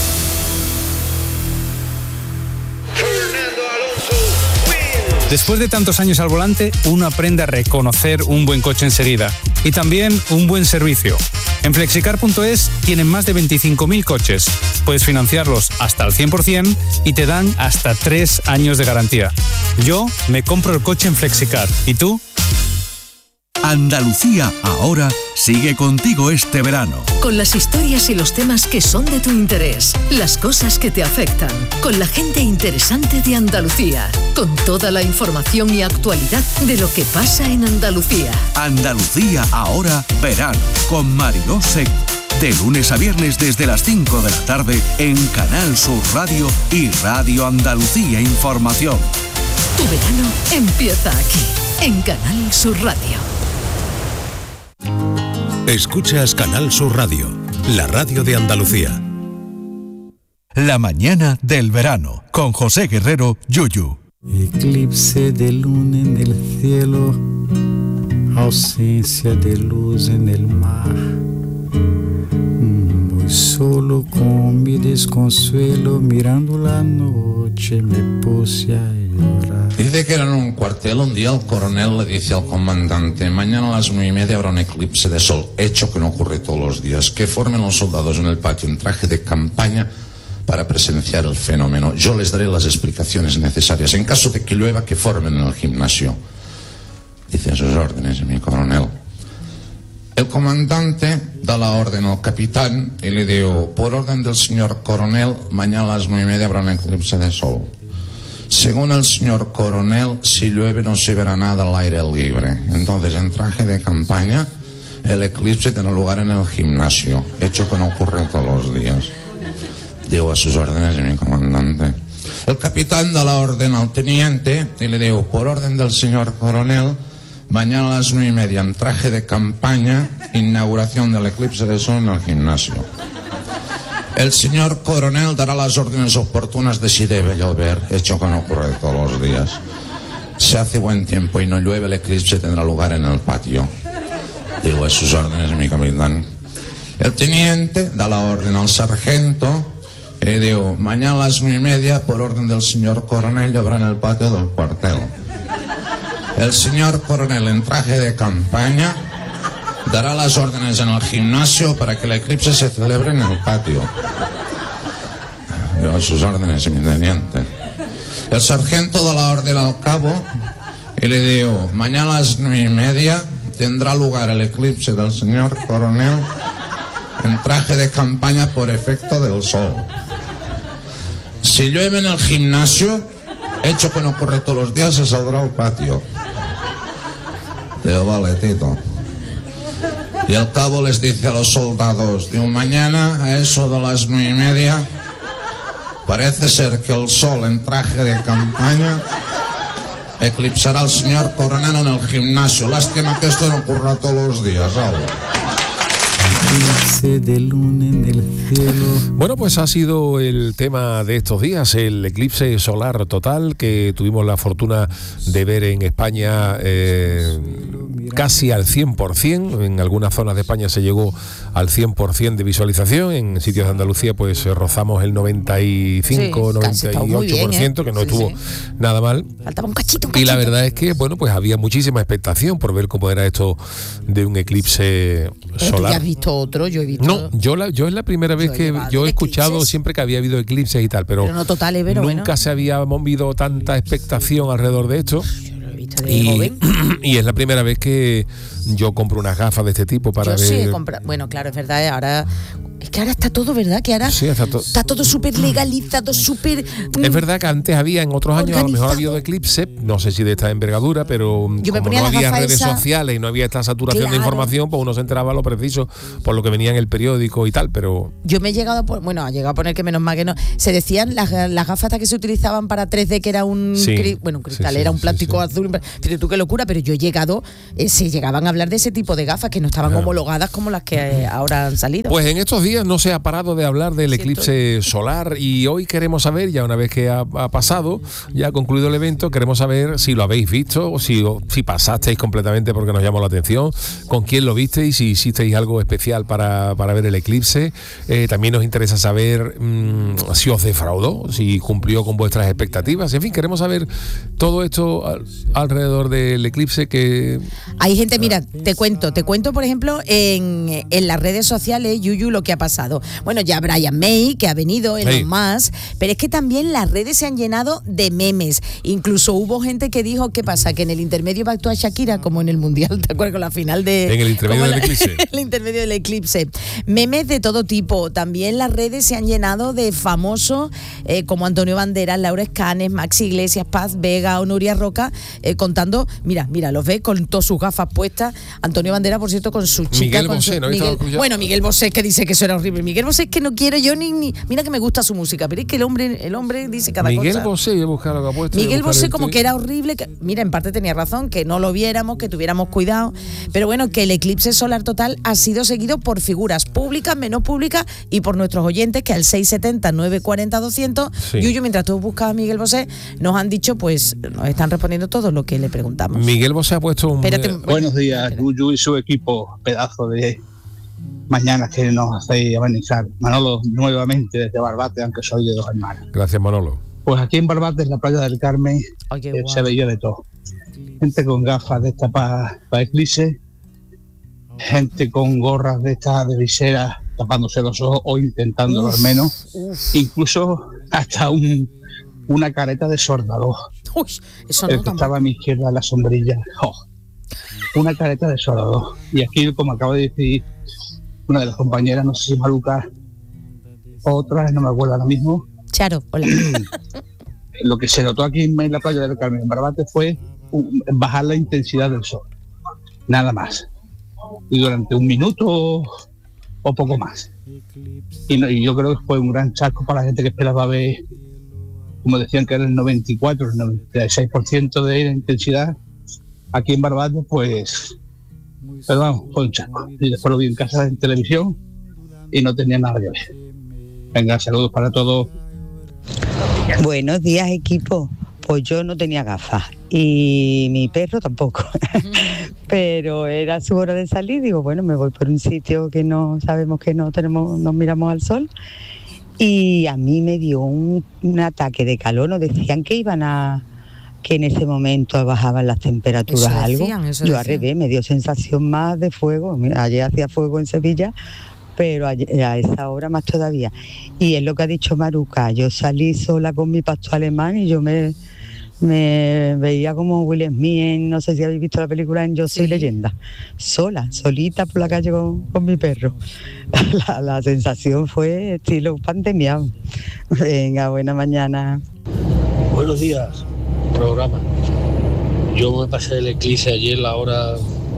Después de tantos años al volante, uno aprende a reconocer un buen coche enseguida y también un buen servicio. En Flexicar.es tienen más de 25.000 coches. Puedes financiarlos hasta el 100% y te dan hasta 3 años de garantía. Yo me compro el coche en Flexicar. ¿Y tú? Andalucía Ahora sigue contigo este verano. Con las historias y los temas que son de tu interés, las cosas que te afectan, con la gente interesante de Andalucía, con toda la información y actualidad de lo que pasa en Andalucía. Andalucía Ahora verano con Mariló Seco. De lunes a viernes desde las 5 de la tarde en Canal Sur Radio y Radio Andalucía Información. Tu verano empieza aquí, en Canal Sur Radio. Escuchas Canal Sur Radio, la radio de Andalucía. La mañana del verano, con José Guerrero, Yuyu. Eclipse de luna en el cielo, ausencia de luz en el mar. Muy solo con mi desconsuelo, mirando la noche me puse a llorar. Dice que era en un cuartel, un día el coronel le dice al comandante: mañana a las 9:30 habrá un eclipse de sol, hecho que no ocurre todos los días, que formen los soldados en el patio en traje de campaña para presenciar el fenómeno. Yo les daré las explicaciones necesarias. En caso de que llueva, que formen en el gimnasio. Dice: a sus órdenes, mi coronel. El comandante da la orden al capitán y le dijo: por orden del señor coronel, mañana a las 9:30 habrá un eclipse de sol. Según el señor coronel, si llueve no se verá nada al aire libre. Entonces, en traje de campaña, el eclipse tendrá lugar en el gimnasio, hecho que no ocurre todos los días. Digo: a sus órdenes, mi comandante. El capitán da la orden al teniente y le digo: por orden del señor coronel, mañana a las 9:30, en traje de campaña, inauguración del eclipse de sol en el gimnasio. El señor coronel dará las órdenes oportunas de si debe llover, hecho que no ocurre todos los días. Si hace buen tiempo y no llueve, el eclipse tendrá lugar en el patio. Digo: a sus órdenes, mi capitán. El teniente da la orden al sargento y digo: mañana a las 9:30, por orden del señor coronel, lloverá en el patio del cuartel. El señor coronel, en traje de campaña, dará las órdenes en el gimnasio para que el eclipse se celebre en el patio. Yo: a sus órdenes, mi teniente. El sargento da la orden al cabo y le digo: mañana a las 9:30 tendrá lugar el eclipse del señor coronel en traje de campaña por efecto del sol. Si llueve en el gimnasio, hecho que no ocurre todos los días, se saldrá al patio. Digo: vale, Tito. Y el cabo les dice a los soldados: digo, mañana a eso de las 9:30 parece ser que el sol en traje de campaña eclipsará al señor coronel en el gimnasio. Lástima que esto no ocurra todos los días, ¿sabes? De luna en el cielo. Bueno, pues ha sido el tema de estos días, el eclipse solar total que tuvimos la fortuna de ver en España casi al 100%. En algunas zonas de España se llegó al 100% de visualización. En sitios de Andalucía pues rozamos el 95, 98%, que no estuvo nada mal. Faltaba un cachito. Y la verdad es que, bueno, pues había muchísima expectación por ver cómo era esto de un eclipse solar. ¿Tú ya has visto otro, yo he visto... No, yo es la primera vez que yo he escuchado siempre que había habido eclipses y tal, pero no totales, pero nunca se había movido tanta expectación alrededor de esto. Y es la primera vez que yo compro unas gafas de este tipo para ver. Sí, he comprado. Bueno, claro, es verdad, ahora está todo, ¿verdad? Que ahora sí, está todo súper legalizado, súper... Es verdad que antes había, en otros años, a lo mejor ha habido eclipse, no sé si de esta envergadura, pero como no había redes sociales y no había esta saturación de información, pues uno se enteraba lo preciso por lo que venía en el periódico y tal, pero... Yo me he llegado a poner que menos mal que no... Se decían las gafas que se utilizaban para 3D, que era un cristal, era un plástico azul. Fíjate tú qué locura, pero yo he llegado, se llegaban a hablar de ese tipo de gafas que no estaban homologadas como las que ahora han salido. Pues en estos días no se ha parado de hablar del eclipse solar y hoy queremos saber, ya una vez que ha pasado, ya ha concluido el evento, queremos saber si lo habéis visto o si pasasteis completamente porque nos llamó la atención, con quién lo visteis, si hicisteis algo especial para ver el eclipse. También nos interesa saber si os defraudó, si cumplió con vuestras expectativas. En fin, queremos saber todo esto alrededor del eclipse que... Hay gente, mira, te cuento por ejemplo en las redes sociales, Yuyu, lo que ha pasado. Bueno, ya Brian May, que ha venido, Elon Musk, pero es que también las redes se han llenado de memes. Incluso hubo gente que dijo, ¿qué pasa? Que en el intermedio va a actuar Shakira, como en el Mundial, ¿te acuerdas? Con la final de... En el intermedio del eclipse. El intermedio del eclipse. Memes de todo tipo. También las redes se han llenado de famosos como Antonio Banderas, Laura Escanes, Maxi Iglesias, Paz Vega o Nuria Roca, contando, mira, los ve con todas sus gafas puestas. Antonio Banderas, por cierto, con su chica. Miguel Bosé, ¿no? Miguel Bosé, que dice que eso era horrible. Miguel Bosé, que no quiero yo ni... Mira que me gusta su música, pero es que el hombre dice cada cosa. Miguel Bosé, yo he buscado lo que ha puesto. Miguel Bosé como que era horrible. Mira, en parte tenía razón, que no lo viéramos, que tuviéramos cuidado. Pero bueno, que el eclipse solar total ha sido seguido por figuras públicas, menos públicas, y por nuestros oyentes, que al 670-940-200, Yuyu, mientras tú buscas a Miguel Bosé, nos han dicho, pues, nos están respondiendo todo lo que le preguntamos. Miguel Bosé ha puesto un... Buenos días, Yuyu y su equipo, pedazo de mañanas que nos hacéis amenizar. Manolo, nuevamente desde Barbate, aunque soy de Dos Hermanas. Gracias, Manolo. Pues aquí en Barbate, en la playa del Carmen, se veía de todo. Gente con gafas de estas para eclipse, gente con gorras de estas de viseras tapándose los ojos o intentándolo al menos. Incluso hasta una careta de soldador. Eso el que estaba a mi izquierda en la sombrilla. Una careta de soldador. Y aquí, como acaba de decir una de las compañeras, no sé si Maruca, otra, no me acuerdo ahora mismo. Charo, hola. Lo que se notó aquí en la playa del Carmen, en Barbate, fue bajar la intensidad del sol. Nada más. Y durante un minuto o poco más. Y yo creo que fue un gran chasco para la gente que esperaba ver, como decían que era el 94, el 96% de la intensidad. Aquí en Barbate, pues, perdón, fue un chasco. Y después lo vi en casa en televisión y no tenía nada que ver. Venga, saludos para todos. Buenos días, equipo. Pues yo no tenía gafas y mi perro tampoco. Pero era su hora de salir. Digo, bueno, me voy por un sitio que no sabemos que nos miramos al sol. Y a mí me dio un ataque de calor. Nos decían que que en ese momento bajaban las temperaturas algo. Yo al revés, me dio sensación más de fuego. Ayer hacía fuego en Sevilla, pero a esa hora más todavía. Y es lo que ha dicho Maruca, yo salí sola con mi pastor alemán y yo me veía como Will Smith, no sé si habéis visto la película en Yo soy leyenda, solita por la calle con mi perro. La sensación fue estilo pandemia. Venga, buena mañana. Buenos días, programa. Yo me pasé el eclipse ayer, la hora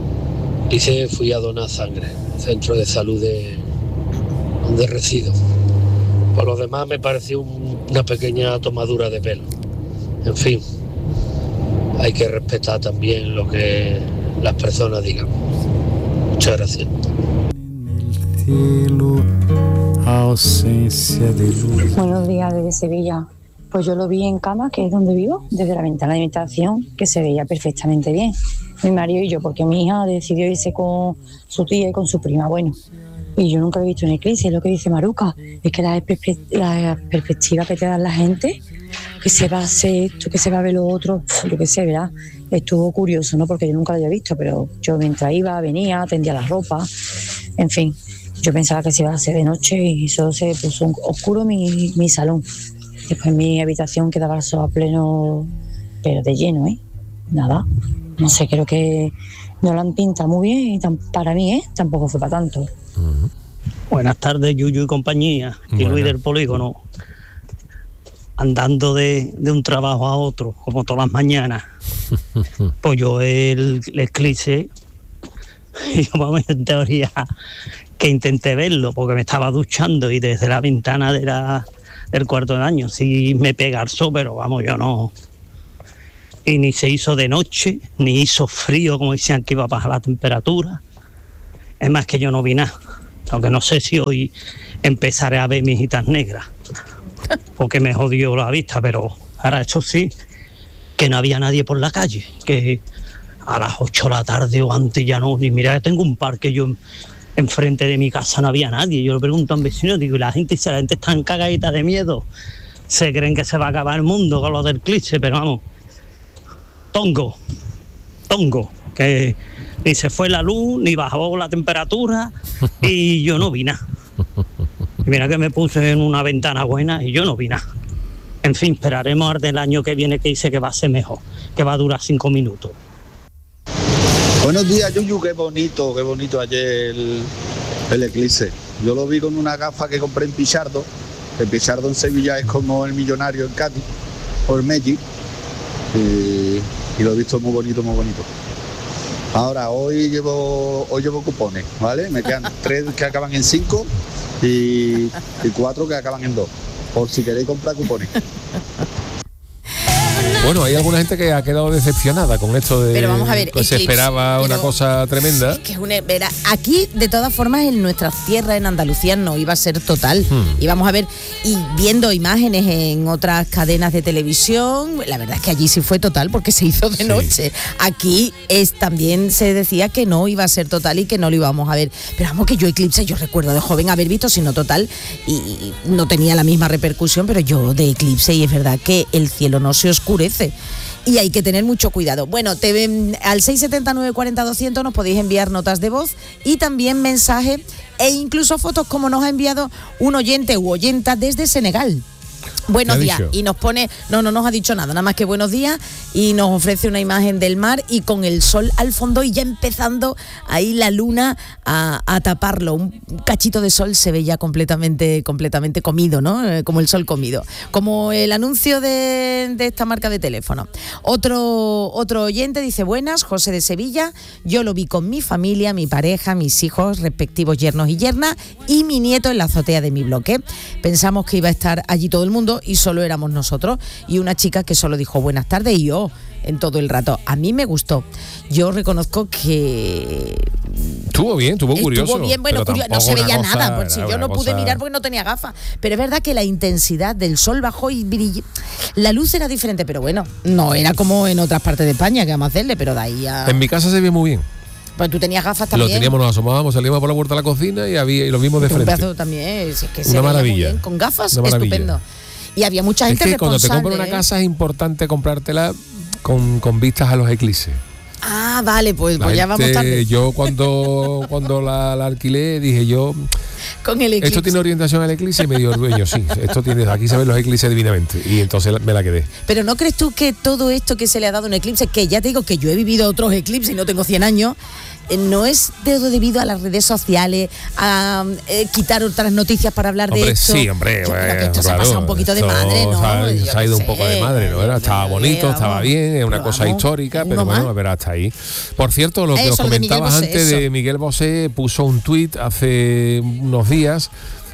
fui a donar sangre, centro de salud de Recido. Por lo demás me pareció una pequeña tomadura de pelo. En fin, hay que respetar también lo que las personas digan. Muchas gracias. Buenos días desde Sevilla. Pues yo lo vi en cama, que es donde vivo, desde la ventana de mi habitación, que se veía perfectamente bien. Mi marido y yo, porque mi hija decidió irse con su tía y con su prima. Bueno, y yo nunca he visto un eclipse, es lo que dice Maruca. Es que la perspectiva que te da la gente, que se va a hacer esto, que se va a ver lo otro, yo qué sé, ¿verdad? Estuvo curioso, ¿no? Porque yo nunca lo había visto, pero yo mientras iba, venía, tendía la ropa, en fin. Yo pensaba que se iba a hacer de noche y solo se puso oscuro mi salón. Después mi habitación quedaba el sol a pleno, pero de lleno, Nada, no sé, creo que no lo han pintado muy bien y para mí, tampoco fue para tanto. Buenas tardes, Yuyu y compañía, y Luis del Polígono. Andando de un trabajo a otro, como todas las mañanas. Pues yo el eclipse, yo en teoría que intenté verlo, porque me estaba duchando y desde la ventana del cuarto de baño sí me pega el sol, pero vamos, yo no. Y ni se hizo de noche, ni hizo frío, como decían que iba a bajar la temperatura. Es más que yo no vi nada, aunque no sé si hoy empezaré a ver mijitas negras, porque me jodió la vista, pero ahora eso sí, que no había nadie por la calle, que a las 8 de la tarde o antes ya no, y mira, tengo un parque, yo enfrente de mi casa no había nadie. Yo le pregunto a un vecino, digo, y la gente está en cagadita de miedo, se creen que se va a acabar el mundo con lo del eclipse, pero vamos, tongo, que ni se fue la luz, ni bajó la temperatura, y yo no vi nada. Y mira que me puse en una ventana buena y yo no vi nada. En fin, esperaremos al del año que viene, que dice que va a ser mejor, que va a durar 5 minutos. Buenos días, Yuyu, qué bonito ayer el eclipse. Yo lo vi con una gafa que compré en Pichardo. El Pichardo en Sevilla es como el Millonario en Cádiz, por Magic. Y lo he visto muy bonito. Ahora, hoy llevo cupones, ¿vale? Me quedan 3 que acaban en 5 y 4 que acaban en 2, por si queréis comprar cupones. Bueno, hay alguna gente que ha quedado decepcionada con esto de... Pero vamos a ver, que se esperaba una cosa tremenda. Es que aquí, de todas formas, en nuestras tierras, en Andalucía, no iba a ser total. Y vamos a ver, y viendo imágenes en otras cadenas de televisión, la verdad es que allí sí fue total, porque se hizo de noche. Aquí también se decía que no iba a ser total y que no lo íbamos a ver. Pero vamos, que yo eclipse, yo recuerdo de joven haber visto, sino total, y no tenía la misma repercusión, pero yo de eclipse, y es verdad que el cielo no se oscurece. Y hay que tener mucho cuidado. Bueno, al 679-40-200 nos podéis enviar notas de voz y también mensajes e incluso fotos, como nos ha enviado un oyente u oyenta desde Senegal. Buenos días, y nos pone, no nos ha dicho nada más que buenos días, y nos ofrece una imagen del mar y con el sol al fondo y ya empezando ahí la luna a taparlo. Un cachito de sol se ve ya completamente comido, ¿no? Como el sol comido, como el anuncio de esta marca de teléfono. Otro oyente dice: buenas, José de Sevilla, yo lo vi con mi familia, mi pareja, mis hijos, respectivos yernos y yernas, y mi nieto en la azotea de mi bloque. Pensamos que iba a estar allí todo el mundo y solo éramos nosotros y una chica que solo dijo buenas tardes y yo en todo el rato. A mí me gustó. Yo reconozco que estuvo curioso. Estuvo bien, bueno, no se veía nada, por si yo no pude mirar porque no tenía gafas. Pero es verdad que la intensidad del sol bajó y la luz era diferente, pero bueno, no era como en otras partes de España, que vamos a hacerle, pero de ahí a... En mi casa se ve muy bien. Pues tú tenías gafas también. Lo teníamos, nos asomábamos, salíamos por la puerta de la cocina y lo vimos de frente. Un pedazo también, es que una maravilla. Bien, con gafas, estupendo. Y había mucha gente responsable. Es que cuando te compras una casa es importante comprártela con vistas a los eclipses. Ah, vale, pues ya vamos tarde. Yo cuando la alquilé dije yo... Con el eclipse. Esto tiene orientación al eclipse, y me dio el dueño, sí, aquí se ven los eclipses divinamente, y entonces me la quedé. Pero ¿no crees tú que todo esto que se le ha dado un eclipse, que ya te digo que yo he vivido otros eclipses y no tengo 100 años, no es debido a las redes sociales, a quitar otras noticias para hablar de esto? Sí, hombre, yo creo que esto se ha pasado un poquito de madre, ¿no? Se ha ido un poco de madre, ¿no? Estaba bonito, estaba bien, es una cosa histórica, pero bueno, a ver, hasta ahí. Por cierto, lo que os comentabas antes de Miguel Bosé, puso un tuit hace unos días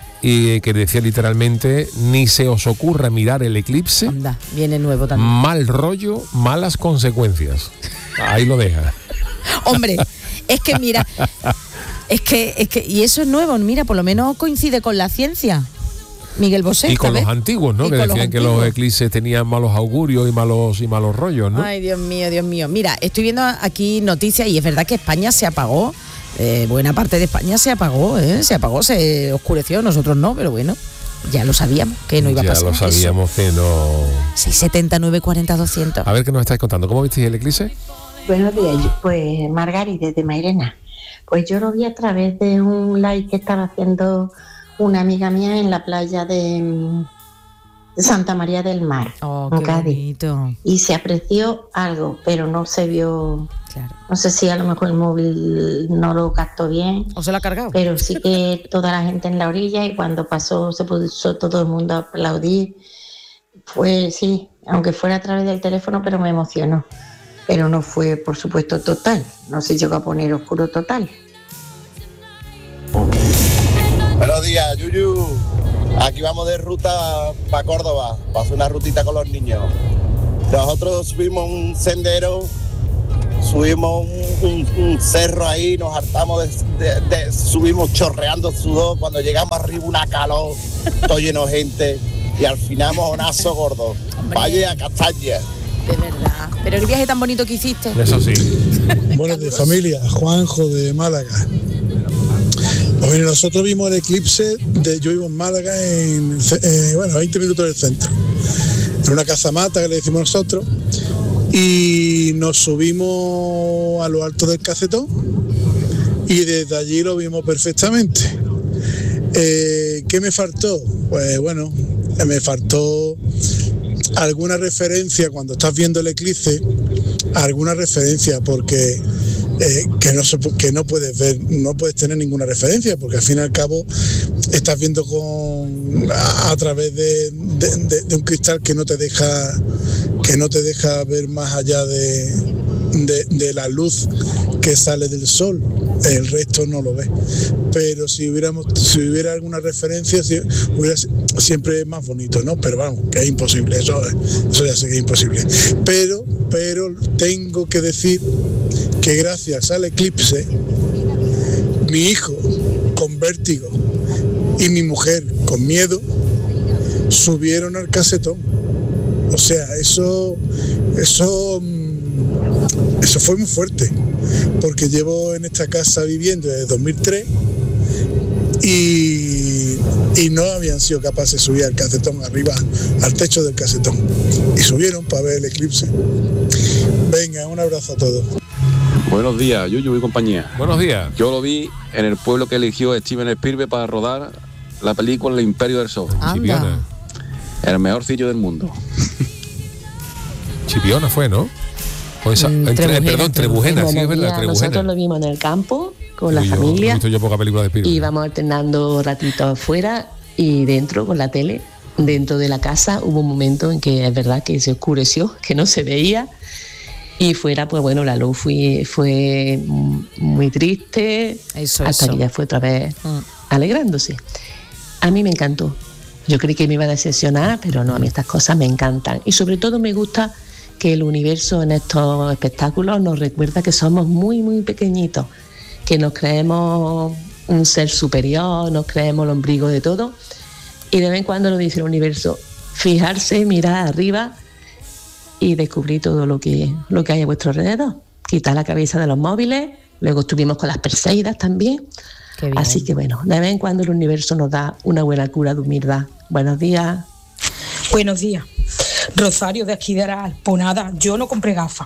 y que decía literalmente: ni se os ocurra mirar el eclipse. Anda, viene nuevo también. Mal rollo, malas consecuencias. Ahí lo deja. Hombre, es que mira, es que y eso es nuevo, mira, por lo menos coincide con la ciencia. Miguel Bosé. Y con los antiguos, ¿no? Que decían que los eclipses tenían malos augurios y malos rollos, ¿no? Ay, Dios mío. Mira, estoy viendo aquí noticias y es verdad que España se apagó. Buena parte de España se apagó, se oscureció, nosotros no, pero bueno, ya lo sabíamos que no iba a pasar. Ya lo sabíamos que no. 679 40 200. A ver qué nos estáis contando. ¿Cómo visteis el eclipse? Buenos días, pues Margarita de Mairena. Pues yo lo vi a través de un live que estaba haciendo una amiga mía en la playa de Santa María del Mar, en Cádiz. Bonito. Y se apreció algo, pero no se vio. Claro. No sé si a lo mejor el móvil no lo captó bien. ¿O se lo ha cargado? Pero sí que toda la gente en la orilla, y cuando pasó se puso todo el mundo a aplaudir. Fue, sí, aunque fuera a través del teléfono, pero me emocionó. Pero no fue, por supuesto, total. No se llegó a poner oscuro total. Buenos días, Yuyu. Aquí vamos de ruta para Córdoba, para hacer una rutita con los niños. Nosotros subimos un sendero, subimos un cerro ahí, nos hartamos subimos chorreando sudor. Cuando llegamos arriba una calor, todo lleno de gente, y al final mojonazo gordo. Vaya a Castaña. De verdad. Pero el viaje tan bonito que hiciste. Eso sí. Buenos días, familia. Juanjo de Málaga. Pues mire, nosotros vimos el eclipse, yo vivo en Málaga, 20 minutos del centro, en una casamata que le decimos nosotros, y nos subimos a lo alto del Cacetón y desde allí lo vimos perfectamente. ¿Qué me faltó? Pues bueno, me faltó alguna referencia cuando estás viendo el eclipse, alguna referencia, porque que no puedes ver, no puedes tener ninguna referencia, porque al fin y al cabo estás viendo a través de un cristal que no te deja ver más allá de la luz que sale del sol. El resto no lo ves. Pero si hubiera alguna referencia, siempre es más bonito, ¿no? Pero vamos, que es imposible, eso ya sé que es imposible. Pero tengo que decir que gracias al eclipse, mi hijo con vértigo y mi mujer con miedo subieron al Cacetón. O sea, eso fue muy fuerte, porque llevo en esta casa viviendo desde 2003 y no habían sido capaces de subir al Cacetón, arriba, al techo del Cacetón, y subieron para ver el eclipse. Venga, un abrazo a todos. Buenos días, Yuyu y compañía. Buenos días. Yo lo vi en el pueblo que eligió Steven Spielberg para rodar la película El Imperio del Sol. Chipiona. El mejor sitio del mundo. Chipiona fue, ¿no? Pues Trebujena, sí, es verdad, Trebujena. Nosotros lo vimos en el campo con la familia. He visto yo poca película de Spielberg. Y íbamos alternando ratitos afuera y dentro con la tele. Dentro de la casa hubo un momento en que es verdad que se oscureció, que no se veía. Y fuera, pues bueno, la luz fue muy triste, hasta que ya fue otra vez alegrándose. A mí me encantó. Yo creí que me iba a decepcionar, pero no, a mí estas cosas me encantan. Y sobre todo me gusta que el universo en estos espectáculos nos recuerda que somos muy, muy pequeñitos, que nos creemos un ser superior, nos creemos el ombligo de todo. Y de vez en cuando nos dice el universo, fijarse, mirar arriba y descubrir todo lo que hay a vuestro alrededor. Quitar la cabeza de los móviles, luego estuvimos con las Perseidas también. Así que bueno, de vez en cuando el universo nos da una buena cura de humildad. Buenos días. Buenos días. Rosario de aquí de Aral. Pues nada, yo no compré gafas,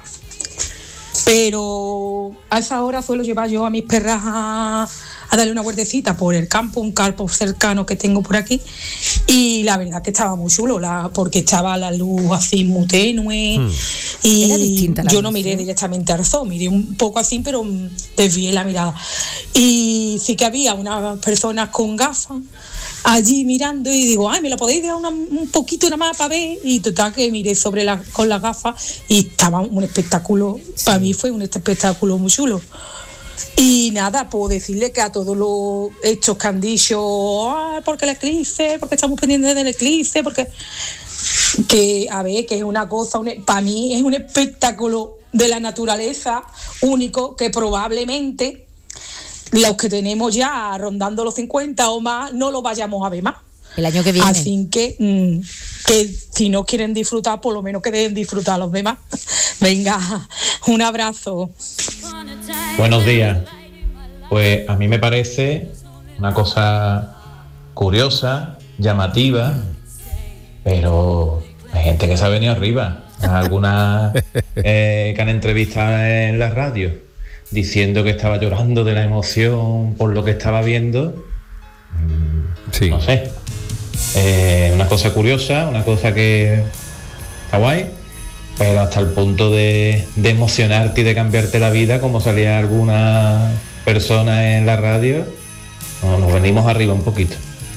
pero a esa hora suelo llevar yo a mis perras a darle una vueltecita por el campo, un campo cercano que tengo por aquí, y la verdad que estaba muy chulo, porque estaba la luz así muy tenue, y era distinta yo no miré directamente al zoo, miré un poco así, pero desvié la mirada, y sí que había unas personas con gafas allí mirando, y digo, ay, me la podéis dar un poquito nada más para ver, y total que miré con las gafas y estaba un espectáculo, para mí fue un espectáculo muy chulo. Y nada, puedo decirle que a todos los estos que han dicho, porque el eclipse, porque estamos pendientes del eclipse, porque que a ver, que es una cosa, para mí es un espectáculo de la naturaleza único, que probablemente los que tenemos ya rondando los 50 o más no lo vayamos a ver más el año que viene. Así que si no quieren disfrutar, por lo menos que deben disfrutar los demás. Venga, un abrazo. Buenos días. Pues a mí me parece una cosa curiosa, llamativa, pero hay gente que se ha venido arriba. Algunas que han entrevistado en la radio. diciendo que estaba llorando de la emoción por lo que estaba viendo. Sí. No sé. Una cosa curiosa, una cosa que está guay, pero hasta el punto de emocionarte y de cambiarte la vida, como salía alguna persona en la radio, nos venimos arriba un poquito.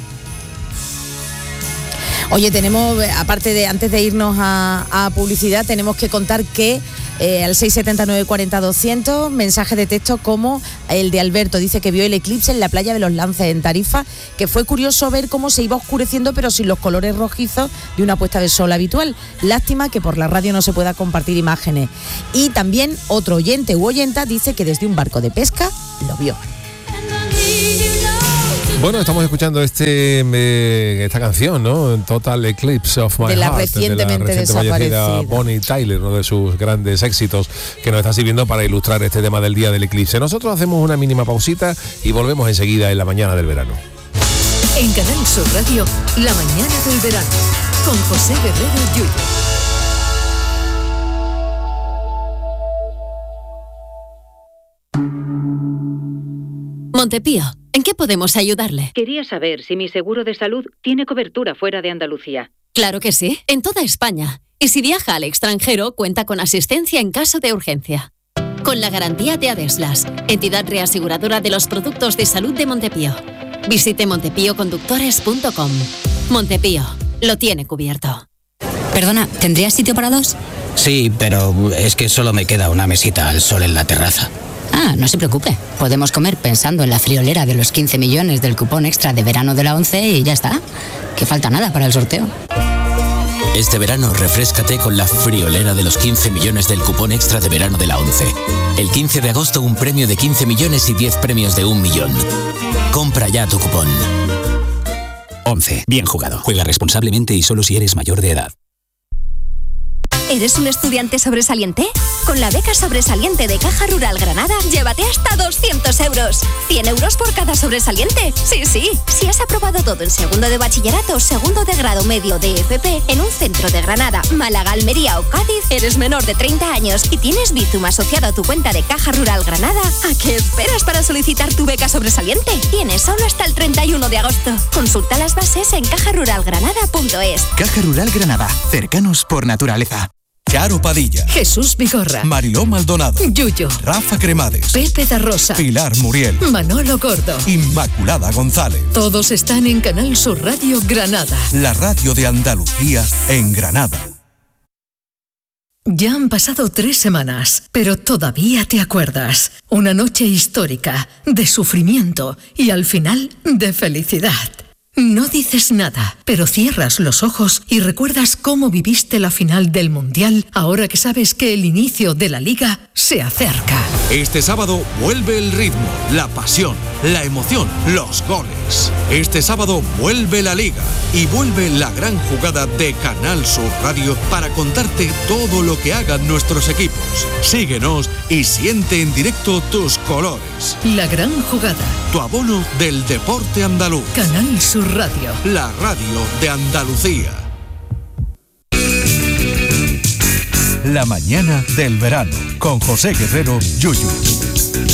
Oye, tenemos, aparte de, antes de irnos a publicidad, tenemos que contar que al 679-40-200, mensaje de texto como el de Alberto, dice que vio el eclipse en la playa de los Lances en Tarifa, que fue curioso ver cómo se iba oscureciendo pero sin los colores rojizos de una puesta de sol habitual. Lástima que por la radio no se pueda compartir imágenes. Y también otro oyente u oyenta dice que desde un barco de pesca lo vio. Bueno, estamos escuchando esta canción, ¿no? Total Eclipse of My Heart, recientemente fallecida Bonnie Tyler, uno de sus grandes éxitos que nos está sirviendo para ilustrar este tema del día del eclipse. Nosotros hacemos una mínima pausita y volvemos enseguida en la mañana del verano. En Canal Sur Radio, la mañana del verano, con José Guerrero Yuyo. Montepío, ¿en qué podemos ayudarle? Quería saber si mi seguro de salud tiene cobertura fuera de Andalucía. Claro que sí, en toda España. Y si viaja al extranjero, cuenta con asistencia en caso de urgencia. Con la garantía de Adeslas, entidad reaseguradora de los productos de salud de Montepío. Visite montepíoconductores.com. Montepío, lo tiene cubierto. Perdona, ¿tendrías sitio para dos? Sí, pero es que solo me queda una mesita al sol en la terraza. Ah, no se preocupe. Podemos comer pensando en la friolera de los 15 millones del cupón extra de verano de la ONCE y ya está. Que falta nada para el sorteo. Este verano refréscate con la friolera de los 15 millones del cupón extra de verano de la ONCE. El 15 de agosto un premio de 15 millones y 10 premios de 1 millón. Compra ya tu cupón. ONCE. Bien jugado. Juega responsablemente y solo si eres mayor de edad. ¿Eres un estudiante sobresaliente? Con la beca sobresaliente de Caja Rural Granada, llévate hasta 200 euros. 100 euros por cada sobresaliente. Sí, sí. Si has aprobado todo en segundo de bachillerato, segundo de grado medio de FP, en un centro de Granada, Málaga, Almería o Cádiz, eres menor de 30 años y tienes Bizum asociado a tu cuenta de Caja Rural Granada, ¿a qué esperas para solicitar tu beca sobresaliente? Tienes solo hasta el 31 de agosto. Consulta las bases en cajaruralgranada.es. Caja Rural Granada. Cercanos por naturaleza. Charo Padilla, Jesús Vigorra, Mariló Maldonado, Yuyo, Rafa Cremades, Pepe da Rosa, Pilar Muriel, Manolo Gordo, Inmaculada González. Todos están en Canal Sur Radio Granada, la radio de Andalucía en Granada. Ya han pasado 3 semanas, pero todavía te acuerdas. Una noche histórica, de sufrimiento y al final de felicidad. No dices nada, pero cierras los ojos y recuerdas cómo viviste la final del Mundial ahora que sabes que el inicio de la Liga se acerca. Este sábado vuelve el ritmo, la pasión, la emoción, los goles. Este sábado vuelve la Liga y vuelve la gran jugada de Canal Sur Radio para contarte todo lo que hagan nuestros equipos. Síguenos y siente en directo tus colores. La gran jugada. Tu abono del deporte andaluz. Canal Sur Radio. La radio de Andalucía. La mañana del verano con José Guerrero Yuyu.